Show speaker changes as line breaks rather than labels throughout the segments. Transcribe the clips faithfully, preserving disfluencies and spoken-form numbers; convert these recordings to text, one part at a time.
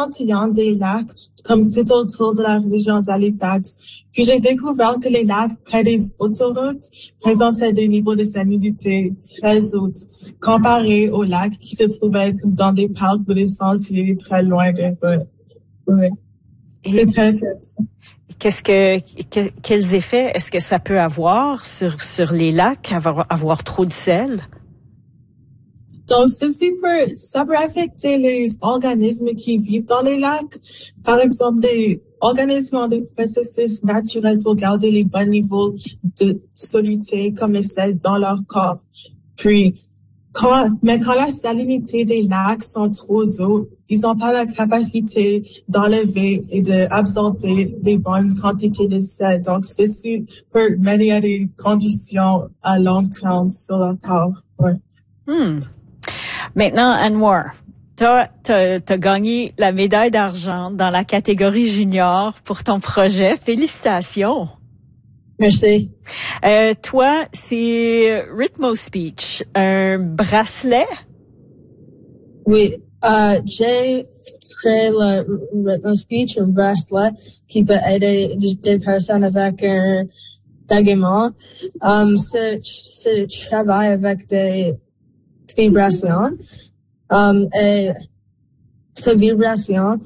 échantillons des lacs, comme tout autour de la région d'Halifax. Puis j'ai découvert que les lacs près des autoroutes présentaient des niveaux de salinité très hauts, comparés aux lacs qui se trouvaient dans des parcs ou des sentiers très loin des routes. Ouais. C'est très intéressant.
Qu'est-ce que, que quels effets est-ce que ça peut avoir sur sur les lacs, avoir avoir trop de sel?
Donc, ceci peut, ça peut affecter les organismes qui vivent dans les lacs. Par exemple, des organismes ont des processus naturels pour garder les bons niveaux de soluté comme les sels dans leur corps. Puis, quand, mais quand la salinité des lacs sont trop hauts, ils n'ont pas la capacité d'enlever et d'absorber les bonnes quantités de sel. Donc, ceci peut mener à des conditions à long terme sur leur corps. Ouais.
Hmm. Maintenant, Anwar, t'as, t'as, t'as gagné la médaille d'argent dans la catégorie junior pour ton projet. Félicitations.
Merci.
Euh, toi, c'est Rhythmo Speech, un bracelet?
Oui, euh, j'ai créé le Rhythmo Speech, un bracelet qui peut aider des personnes avec un bégaiement. Um, ce, ce travail avec des vibrations, um, et cette vibration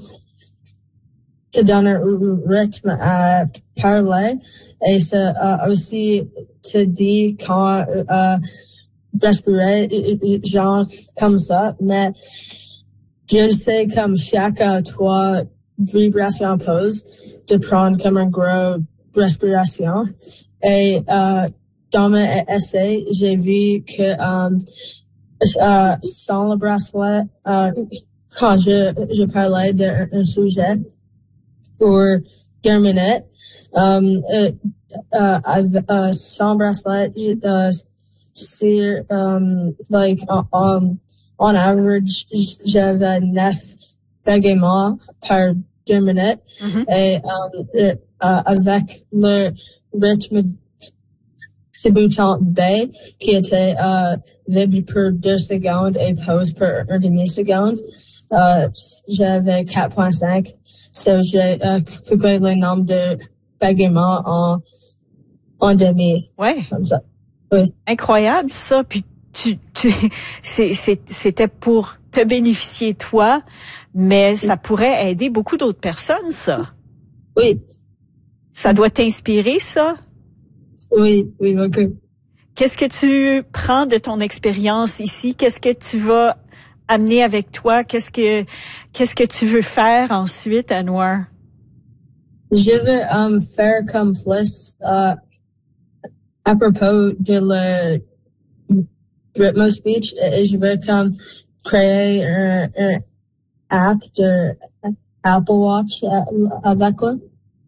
te donne un rythme à parler et ça uh, aussi te dit quand uh, respirer, genre comme ça, mais je sais comme chaque uh, trois vibrations pose de prendre comme un gros respiration et uh, dans mes essais, j'ai vu que um, uh, sans le bracelet, uh, quand je, je parlais d'un sujet pour terminer, um, uh, uh, avec, uh, sans bracelet, uh, c'est, um, like, on, on average, j'avais neuf bégaiements par deux minutes, mm-hmm. et, um, uh, avec le rythme débutant B, qui était, uh, vibre pour deux secondes et pause pour une demi-seconde, uh, j'avais quatre virgule cinq. So, j'ai, uh, coupé le nombre de bégaiements en, en demi.
Ouais.
Comme ça. Oui.
Incroyable, ça. Puis, tu, tu, c'est, c'est, c'était pour te bénéficier toi, mais ça pourrait aider beaucoup d'autres personnes, ça.
Oui.
Ça doit t'inspirer, ça?
Oui, oui, beaucoup.
Qu'est-ce que tu prends de ton expérience ici? Qu'est-ce que tu vas amener avec toi? Qu'est-ce que, qu'est-ce que tu veux faire ensuite, Anwar?
Je veux um, faire comme plus uh, à propos de le Rhythmo Speech et je veux comme créer un, un app de Apple Watch avec lui.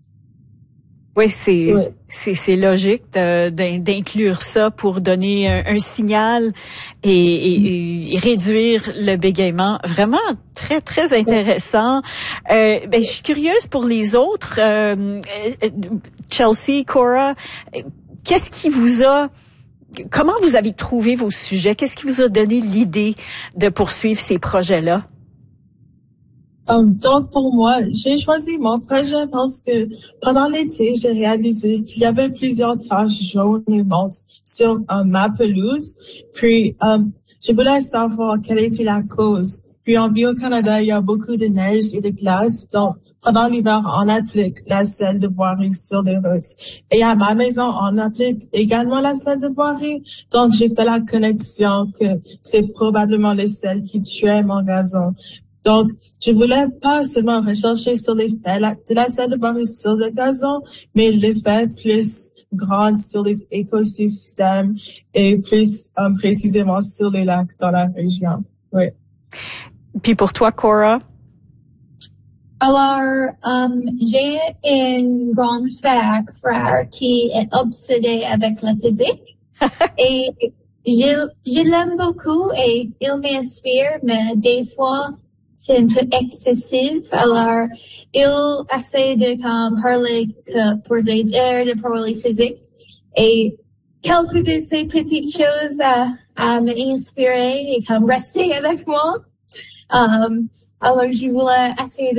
Oui, c'est,
oui.
c'est, c'est logique de, d'inclure ça pour donner un, un signal et, et, et réduire le bégaiement. Vraiment très, très intéressant. Euh, ben, je suis curieuse pour les autres. Euh, Chelsea, Cora, qu'est-ce qui vous a, comment vous avez trouvé vos sujets? Qu'est-ce qui vous a donné l'idée de poursuivre ces projets-là?
Um, donc, pour moi, j'ai choisi mon projet parce que pendant l'été, j'ai réalisé qu'il y avait plusieurs taches jaunes et montes sur um, ma pelouse. Puis, um, je voulais savoir quelle était la cause. Puis, en vie au Canada, il y a beaucoup de neige et de glace. Donc, pendant l'hiver, on applique la sel de voirie sur les routes. Et à ma maison, on applique également la sel de voirie. Donc, j'ai fait la connexion que c'est probablement le sel qui tuait mon gazon. Donc, je voulais pas seulement rechercher sur l'effet de la sel de voirie sur le gazon, mais l'effet plus grand sur les écosystèmes et plus um, précisément sur les lacs dans la région. Oui.
Puis pour toi, Cora?
Alors, um, j'ai un grand frère, frère qui est obsédé avec la physique et je, je l'aime beaucoup et il m'inspire, mais des fois, c'est un peu excessif. Alors, il essaie de comme, parler que pour les airs, de parler physique. Et quelques de ces petites choses à, à m'inspirer et comme rester avec moi. Um, alors, je voulais essayer de